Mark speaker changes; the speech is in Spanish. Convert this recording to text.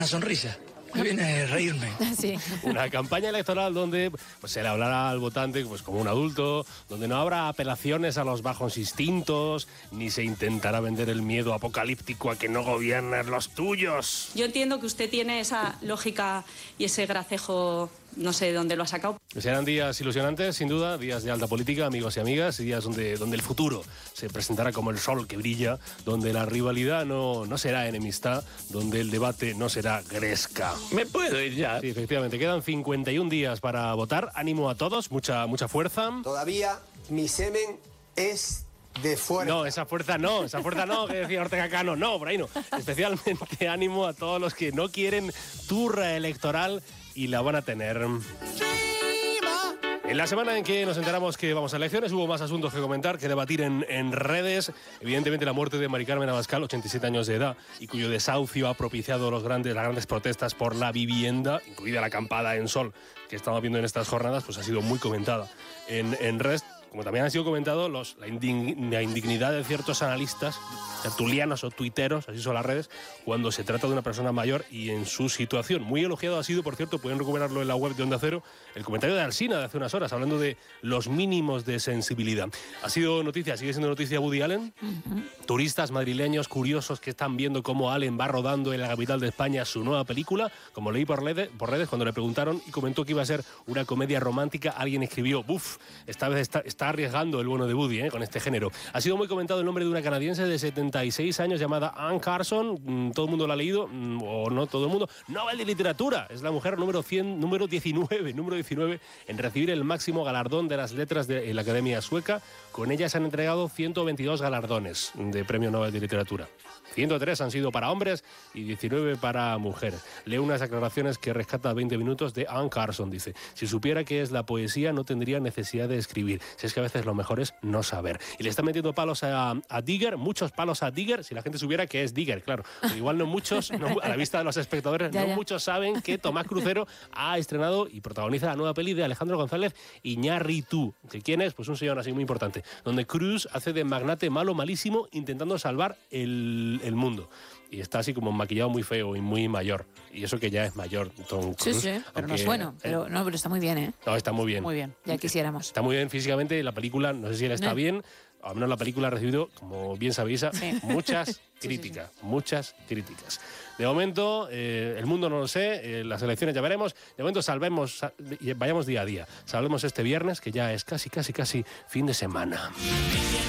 Speaker 1: Una sonrisa. Me viene a reírme.
Speaker 2: Sí.
Speaker 3: Una campaña electoral donde pues, se le hablará al votante pues, como un adulto, donde no habrá apelaciones a los bajos instintos, ni se intentará vender el miedo apocalíptico a que no gobiernen los tuyos.
Speaker 4: Yo entiendo que usted tiene esa lógica y ese gracejo, no sé de dónde lo ha sacado.
Speaker 3: Serán días ilusionantes, sin duda, días de alta política, amigos y amigas, y días donde el futuro se presentará como el sol que brilla, donde la rivalidad no será enemistad, donde el debate no será gresca.
Speaker 5: ¿Me puedo ir ya?
Speaker 3: Sí, efectivamente, quedan 51 días para votar. Ánimo a todos, mucha fuerza.
Speaker 6: Todavía mi semen es de fuerza.
Speaker 3: No, esa fuerza no, que decía Ortega Cano, no, por ahí no. Especialmente ánimo a todos los que no quieren turra electoral y la van a tener. En la semana en que nos enteramos que vamos a elecciones hubo más asuntos que comentar, que debatir en redes. Evidentemente la muerte de Mari Carmen Abascal, 87 años de edad, y cuyo desahucio ha propiciado las grandes protestas por la vivienda, incluida la acampada en sol que estamos viendo en estas jornadas, pues ha sido muy comentada en redes. Como también han sido comentados la indignidad de ciertos analistas, tertulianos o tuiteros, así son las redes, cuando se trata de una persona mayor y en su situación. Muy elogiado ha sido, por cierto, pueden recuperarlo en la web de Onda Cero, el comentario de Alsina de hace unas horas, hablando de los mínimos de sensibilidad. Ha sido noticia, sigue siendo noticia Woody Allen. Turistas madrileños curiosos que están viendo cómo Allen va rodando en la capital de España su nueva película. Como leí por redes, cuando le preguntaron y comentó que iba a ser una comedia romántica, alguien escribió, ¡buf! Esta vez está arriesgando el bueno de Woody con este género. Ha sido muy comentado el nombre de una canadiense de 76 años llamada Anne Carson. Todo el mundo la ha leído, o no todo el mundo. Nobel de Literatura. Es la mujer número 19 en recibir el máximo galardón de las letras de la Academia Sueca. Con ella se han entregado 122 galardones de Premio Nobel de Literatura. 103 han sido para hombres y 19 para mujeres. Leo unas aclaraciones que rescata 20 minutos de Anne Carson. Dice, si supiera qué es la poesía no tendría necesidad de escribir. Si es que a veces lo mejor es no saber. Y le está metiendo palos a Digger, muchos palos a Digger, si la gente supiera qué es Digger, claro. Pero igual no muchos, a la vista de los espectadores, no muchos saben que Tomás Crucero ha estrenado y protagoniza la nueva peli de Alejandro González Iñárritu. ¿Que quién es? Pues un señor así muy importante. Donde Cruz hace de magnate malo, malísimo, intentando salvar el mundo. Y está así como maquillado muy feo y muy mayor. Y eso que ya es mayor, Tom Cruise.
Speaker 2: Sí, pero no es bueno. Pero está muy bien, ¿eh?
Speaker 3: No, está muy bien.
Speaker 2: Muy bien, ya quisiéramos.
Speaker 3: Está muy bien físicamente. La película, no sé si él está bien. Al menos la película ha recibido, como bien sabéis, muchas críticas. Muchas críticas. De momento, el mundo no lo sé. Las elecciones ya veremos. De momento vayamos día a día. Salvemos este viernes, que ya es casi fin de semana.